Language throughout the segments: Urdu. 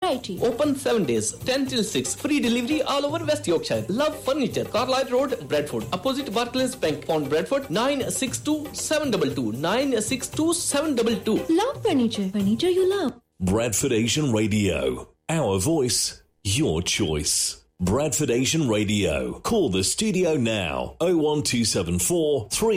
variety. Open 7 days, 10 till 6. Free delivery all over West Yorkshire. Love Furniture, Carlisle Road, Bradford. Opposite Barclays Bank, Pond Bradford. 962722. 962722. Love Furniture. Furniture you love. Bradford Asian Radio. Our voice, your choice. Bradford Asian Radio. Call the studio now. 01274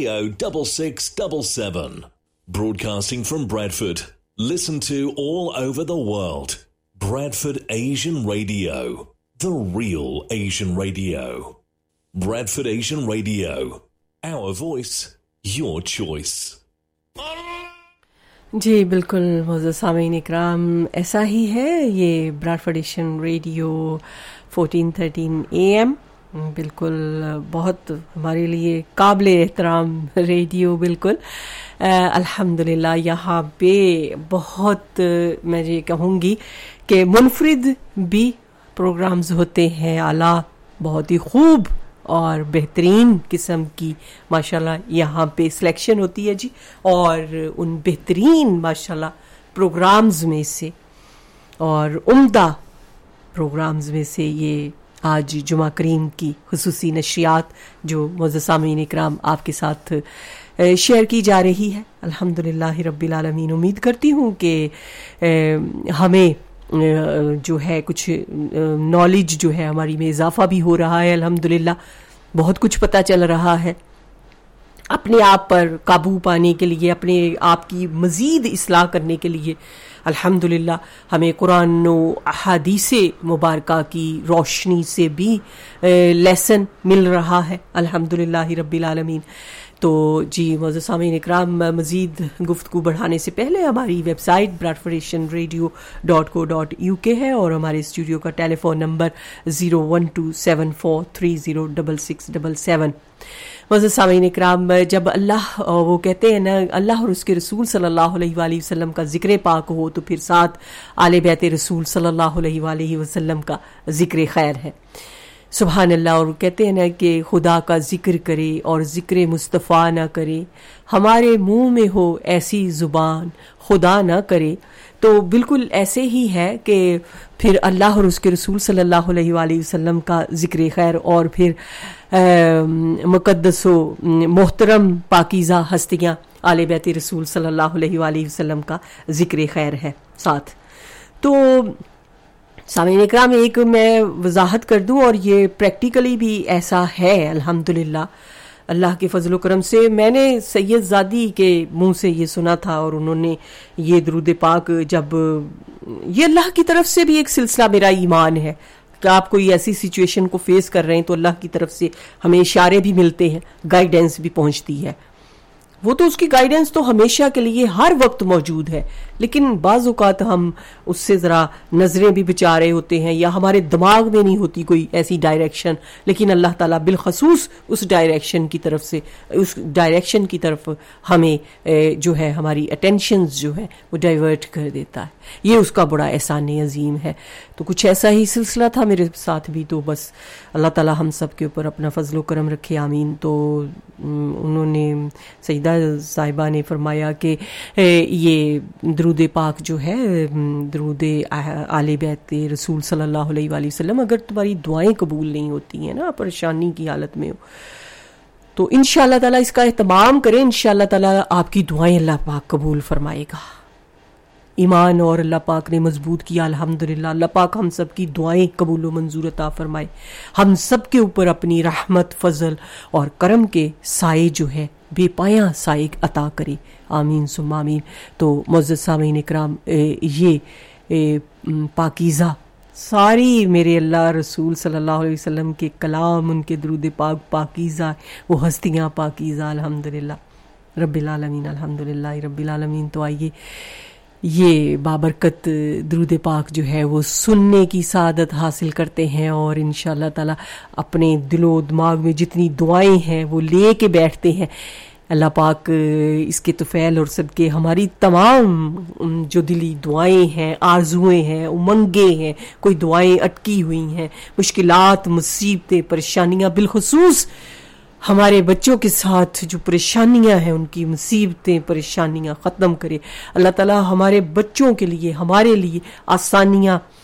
306677. Broadcasting from Bradford. Listen to all over the world. Bradford Asian Radio. The real Asian radio. Bradford Asian Radio. Our voice, your choice. جی بالکل معزز سامعین اکرام، ایسا ہی ہے یہ براڈفورڈ ایشین ریڈیو 1413 AM، بالکل بہت ہمارے لیے قابل احترام ریڈیو، بالکل الحمدللہ یہاں پہ بہت میں یہ کہوں گی کہ منفرد بھی پروگرامز ہوتے ہیں، اعلیٰ بہت ہی خوب اور بہترین قسم کی ماشاءاللہ یہاں پہ سلیکشن ہوتی ہے جی، اور ان بہترین ماشاءاللہ پروگرامز میں سے اور عمدہ پروگرامز میں سے یہ آج جمعہ کریم کی خصوصی نشریات جو معزز سامعین اکرام آپ کے ساتھ شیئر کی جا رہی ہے، الحمدللہ رب العالمین۔ امید کرتی ہوں کہ ہمیں جو ہے کچھ نالج جو ہے ہماری میں اضافہ بھی ہو رہا ہے، الحمدللہ بہت کچھ پتہ چل رہا ہے۔ اپنے آپ پر قابو پانے کے لیے، اپنے آپ کی مزید اصلاح کرنے کے لیے الحمدللہ ہمیں قرآن و احادیث مبارکہ کی روشنی سے بھی لیسن مل رہا ہے، الحمدللہ رب العالمین۔ تو جی معزز سامعین اکرام، مزید گفتگو بڑھانے سے پہلے ہماری ویب سائٹ bradfordationradio.co.uk ہے اور ہمارے اسٹوڈیو کا ٹیلی فون نمبر 01274306677۔ معزز سامعین اکرام، جب اللہ وہ کہتے ہیں نا اللہ اور اس کے رسول صلی اللہ علیہ وآلہ وسلم کا ذکر پاک ہو تو پھر ساتھ آل بیت رسول صلی اللہ علیہ وآلہ وسلم کا ذکر خیر ہے، سبحان اللہ۔ اور کہتے ہیں نا کہ خدا کا ذکر کرے اور ذکر مصطفیٰ نہ کرے، ہمارے منہ میں ہو ایسی زبان خدا نہ کرے۔ تو بالکل ایسے ہی ہے کہ پھر اللہ اور اس کے رسول صلی اللہ علیہ وآلہ وسلم کا ذکر خیر اور پھر مقدس و محترم پاکیزہ ہستیاں آل بیت رسول صلی اللہ علیہ وآلہ وسلم کا ذکر خیر ہے ساتھ۔ تو سامعین اکرام ایک میں وضاحت کر دوں، اور یہ پریکٹیکلی بھی ایسا ہے الحمدللہ اللہ کے فضل و کرم سے۔ میں نے سید زادی کے منہ سے یہ سنا تھا اور انہوں نے یہ درود پاک جب یہ اللہ کی طرف سے بھی ایک سلسلہ میرا ایمان ہے کہ آپ کوئی ایسی سچویشن کو فیس کر رہے ہیں تو اللہ کی طرف سے ہمیں اشارے بھی ملتے ہیں، گائیڈنس بھی پہنچتی ہے۔ وہ تو اس کی گائیڈنس تو ہمیشہ کے لیے ہر وقت موجود ہے، لیکن بعض اوقات ہم اس سے ذرا نظریں بھی بچا رہے ہوتے ہیں یا ہمارے دماغ میں نہیں ہوتی کوئی ایسی ڈائریکشن، لیکن اللہ تعالیٰ بالخصوص اس ڈائریکشن کی طرف ہمیں جو ہے ہماری اٹینشنز جو ہے وہ ڈائیورٹ کر دیتا ہے۔ یہ اس کا بڑا احسان عظیم ہے۔ تو کچھ ایسا ہی سلسلہ تھا میرے ساتھ بھی، تو بس اللہ تعالیٰ ہم سب کے اوپر اپنا فضل و کرم رکھے، آمین۔ تو انہوں نے سیدہ صاحبہ نے فرمایا کہ یہ درود پاک جو ہے درود آل بیت رسول صلی اللہ علیہ وآلہ وسلم، اگر تمہاری دعائیں قبول نہیں ہوتی ہیں نا، پریشانی کی حالت میں ہو، تو انشاءاللہ تعالیٰ اس کا اہتمام کریں، انشاءاللہ تعالیٰ آپ کی دعائیں اللہ پاک قبول فرمائے گا۔ ایمان اور اللہ پاک نے مضبوط کیا الحمدللہ۔ اللہ پاک ہم سب کی دعائیں قبول و منظور عطا فرمائے، ہم سب کے اوپر اپنی رحمت، فضل اور کرم کے سائے جو ہے بے پایاں سائے عطا کرے، آمین ثم آمین۔ تو معزز سامعین اکرام، یہ پاکیزہ ساری میرے اللہ رسول صلی اللہ علیہ وسلم کے کلام، ان کے درود پاک پاکیزہ، وہ ہستیاں پاکیزہ الحمدللہ رب العالمین، الحمدللہ رب العالمین۔ تو آئیے یہ بابرکت درود پاک جو ہے وہ سننے کی سعادت حاصل کرتے ہیں، اور انشاءاللہ تعالی اپنے دل و دماغ میں جتنی دعائیں ہیں وہ لے کے بیٹھتے ہیں۔ اللہ پاک اس کے طفیل اور صدقے ہماری تمام جو دلی دعائیں ہیں، آرزوئیں ہیں، امنگیں ہیں، کوئی دعائیں اٹکی ہوئی ہیں، مشکلات، مصیبتیں، پریشانیاں، بالخصوص ہمارے بچوں کے ساتھ جو پریشانیاں ہیں ان کی مصیبتیں، پریشانیاں ختم کرے اللہ تعالیٰ۔ ہمارے بچوں کے لیے، ہمارے لیے آسانیاں